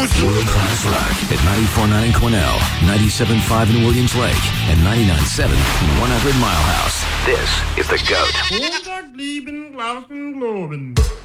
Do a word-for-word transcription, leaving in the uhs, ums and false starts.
World Class Rock at ninety-four point nine in Cornell, ninety-seven point five in Williams Lake, and ninety-nine point seven in one hundred Mile House. This is The Goat.